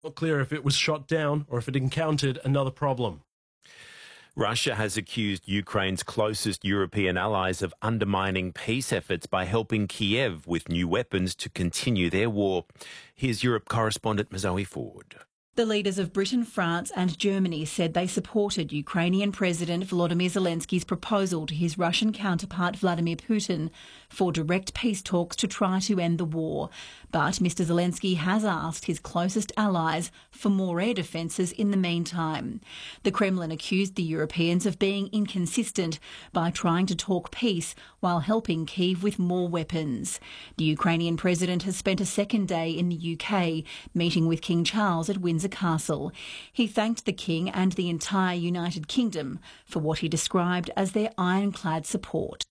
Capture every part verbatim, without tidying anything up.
Not clear if it was shot down or if it encountered another problem. Russia has accused Ukraine's closest European allies of undermining peace efforts by helping Kiev with new weapons to continue their war. Here's Europe correspondent Zoe Ford. The leaders of Britain, France and Germany said they supported Ukrainian President Volodymyr Zelensky's proposal to his Russian counterpart Vladimir Putin for direct peace talks to try to end the war. But Mr Zelensky has asked his closest allies for more air defences in the meantime. The Kremlin accused the Europeans of being inconsistent by trying to talk peace while helping Kyiv with more weapons. The Ukrainian president has spent a second day in the U K, meeting with King Charles at Windsor Castle. He thanked the King and the entire United Kingdom for what he described as their ironclad support.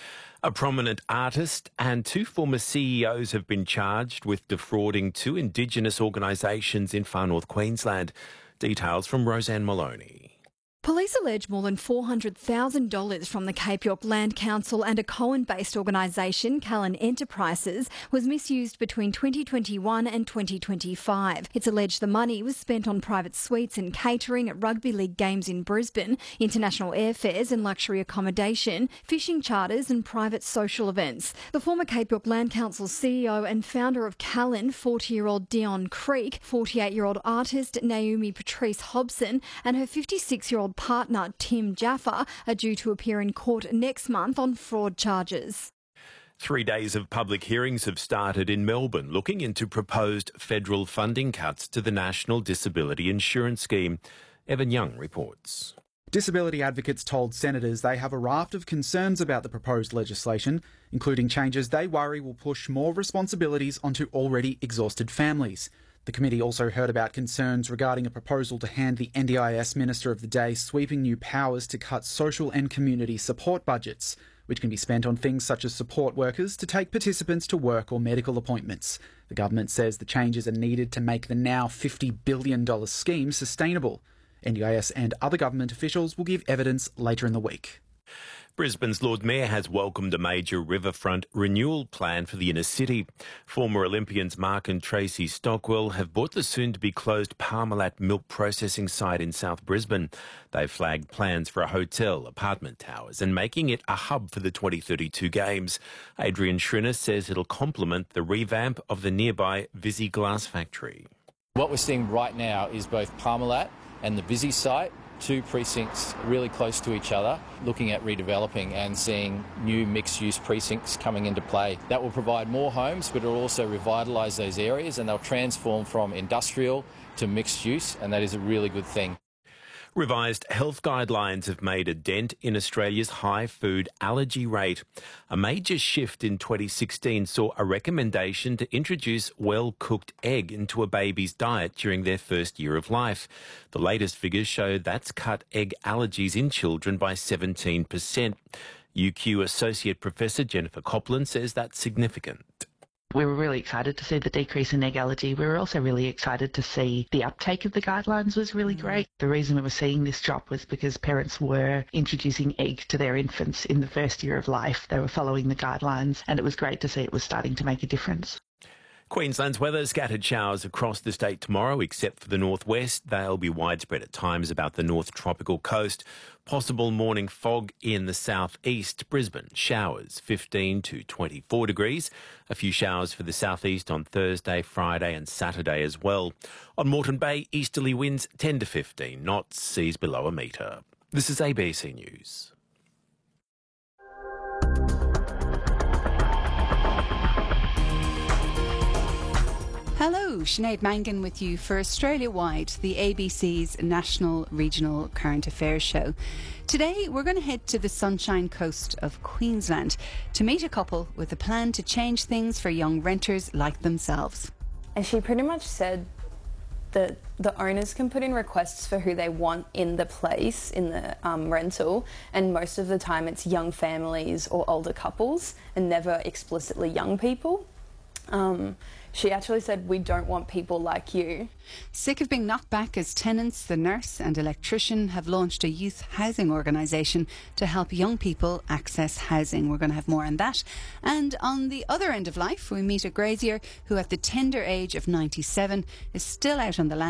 A prominent artist and two former C E Os have been charged with defrauding two Indigenous organisations in far north Queensland. Details from Roseanne Maloney. Police allege more than four hundred thousand dollars from the Cape York Land Council and a Coen-based organisation, Callan Enterprises, was misused between twenty twenty-one and twenty twenty-five. It's alleged the money was spent on private suites and catering at rugby league games in Brisbane, international airfares and luxury accommodation, fishing charters and private social events. The former Cape York Land Council C E O and founder of Callan, forty-year-old Dion Creek, forty-eight-year-old artist Naomi Patrice Hobson and her fifty-six-year-old partner Tim Jaffa are due to appear in court next month on fraud charges. Three days of public hearings have started in Melbourne looking into proposed federal funding cuts to the National Disability Insurance Scheme. Evan Young reports. Disability advocates told senators they have a raft of concerns about the proposed legislation, including changes they worry will push more responsibilities onto already exhausted families. The committee also heard about concerns regarding a proposal to hand the N D I S Minister of the Day sweeping new powers to cut social and community support budgets, which can be spent on things such as support workers to take participants to work or medical appointments. The government says the changes are needed to make the now fifty billion dollars scheme sustainable. N D I S and other government officials will give evidence later in the week. Brisbane's Lord Mayor has welcomed a major riverfront renewal plan for the inner city. Former Olympians Mark and Tracy Stockwell have bought the soon-to-be-closed Parmalat milk processing site in South Brisbane. They've flagged plans for a hotel, apartment towers and making it a hub for the twenty thirty-two Games. Adrian Schrinner says it'll complement the revamp of the nearby Visy glass factory. What we're seeing right now is both Parmalat and the Visy site, two precincts really close to each other, looking at redeveloping and seeing new mixed-use precincts coming into play. That will provide more homes, but it will also revitalise those areas and they'll transform from industrial to mixed use, and that is a really good thing. Revised health guidelines have made a dent in Australia's high food allergy rate. A major shift in twenty sixteen saw a recommendation to introduce well-cooked egg into a baby's diet during their first year of life. The latest figures show that's cut egg allergies in children by seventeen percent. U Q Associate Professor Jennifer Copland says that's significant. We were really excited to see the decrease in egg allergy. We were also really excited to see the uptake of the guidelines was really great. The reason we were seeing this drop was because parents were introducing egg to their infants in the first year of life. They were following the guidelines, and it was great to see it was starting to make a difference. Queensland's weather, scattered showers across the state tomorrow, except for the northwest. They'll be widespread at times about the north tropical coast. Possible morning fog in the southeast. Brisbane, showers fifteen to twenty-four degrees. A few showers for the southeast on Thursday, Friday and Saturday as well. On Moreton Bay, easterly winds ten to fifteen knots, seas below a metre. This is A B C News. Hello, Sinead Mangan with you for Australia-wide, the A B C's National Regional Current Affairs show. Today, we're going to head to the Sunshine Coast of Queensland to meet a couple with a plan to change things for young renters like themselves. And she pretty much said that the owners can put in requests for who they want in the place, in the um, rental, and most of the time it's young families or older couples and never explicitly young people. Um, she actually said, "We don't want people like you." Sick of being knocked back as tenants, the nurse and electrician have launched a youth housing organisation to help young people access housing. We're going to have more on that. And on the other end of life, we meet a grazier who at the tender age of ninety-seven is still out on the land